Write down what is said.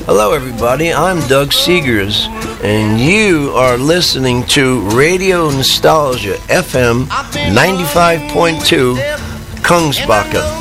Hello, everybody. I'm Doug Seegers, and you are listening to Radio Nostalgia FM 95.2 Kungsbacka.